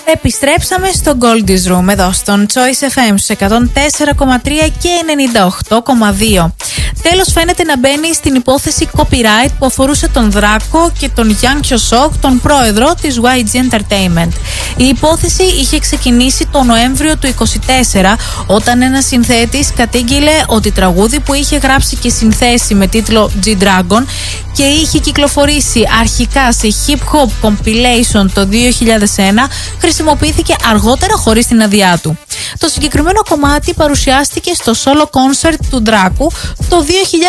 Επιστρέψαμε στο Goldie's Room εδώ στον Choice FM στους 104,3 και 98,2. Τέλος φαίνεται να μπαίνει στην υπόθεση copyright που αφορούσε τον Δράκο και τον Yang Hyosok, τον πρόεδρο της YG Entertainment. Η υπόθεση είχε ξεκινήσει το Νοέμβριο του 2024 όταν ένας συνθέτης κατήγγειλε ότι τραγούδι που είχε γράψει και συνθέσει με τίτλο G-Dragon και είχε κυκλοφορήσει αρχικά σε hip hop compilation το 2001 χρησιμοποιήθηκε αργότερα χωρίς την άδειά του. Το συγκεκριμένο κομμάτι παρουσιάστηκε στο solo concert του Δράκου το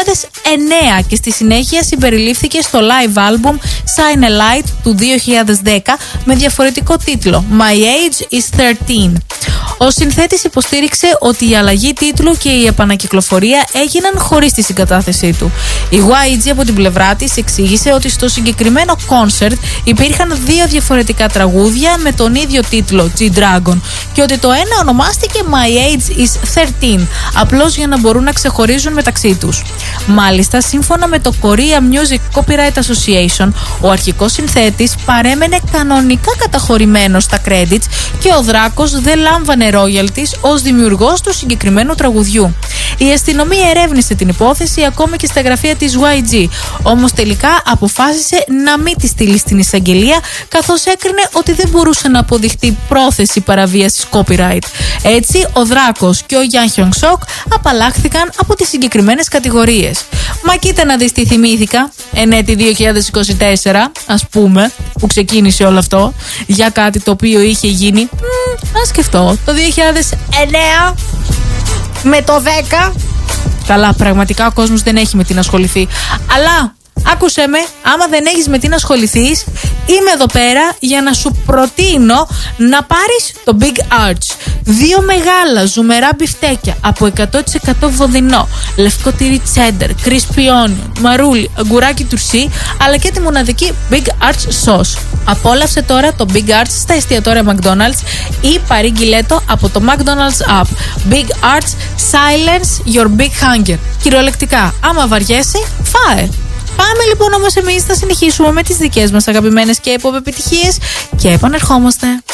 2009 και στη συνέχεια συμπεριλήφθηκε στο live album Shine a Light του 2010 με διαφορετικό τίτλο My Age is 13. Ο συνθέτης υποστήριξε ότι η αλλαγή τίτλου και η επανακυκλοφορία έγιναν χωρίς τη συγκατάθεσή του. Η YG από την πλευρά της εξήγησε ότι στο συγκεκριμένο concert υπήρχαν δύο διαφορετικά τραγούδια με τον ίδιο τίτλο G-Dragon και ότι το ένα ονομάστηκε My Age is 13 απλώς για να μπορούν να ξεχωρίζουν μεταξύ τους. Μάλιστα, σύμφωνα με το Korea Music Copyright Association, ο αρχικός συνθέτης παρέμενε κανονικά καταχωρημένος στα credits και ο Δράκος δεν λάμβανε royalties ως δημιουργός του συγκεκριμένου τραγουδιού. Η αστυνομία ερεύνησε την υπόθεση ακόμη και στα γραφεία της YG, όμως τελικά αποφάσισε να μην τη στείλει στην εισαγγελία καθώς έκρινε ότι δεν μπορούσε να αποδειχτεί πρόθεση παραβίασης copyright. Έτσι, ο Δράκος και ο Yang Hyosok απαλλάχθηκαν από τις συγκεκριμένες κατηγορίες. Μα κοίτα να δεις τι θυμήθηκα, εν έτη 2024, ας πούμε, που ξεκίνησε όλο αυτό, για κάτι το οποίο είχε γίνει, να σκεφτώ, το 2009 με το 10. Καλά, πραγματικά ο κόσμος δεν έχει με τι να ασχοληθεί. Αλλά άκουσέ με, άμα δεν έχεις με τι να ασχοληθείς, είμαι εδώ πέρα για να σου προτείνω να πάρεις το Big Arch. Δύο μεγάλα ζουμερά μπιφτέκια από 100% βοδινό, λευκό τυρί τσέντερ, crispy onion, μαρούλι, αγκουράκι τουρσί, αλλά και τη μοναδική Big Arch sauce. Απόλαυσε τώρα το Big Arch στα εστιατόρια McDonald's ή παρήγγειλέ το από το McDonald's app. Big Arch, silence your big hunger. Κυριολεκτικά, άμα βαριέσαι, φάε. Πάμε λοιπόν όμως εμείς, θα συνεχίσουμε με τις δικές μας αγαπημένες και pop επιτυχίες και επανερχόμαστε.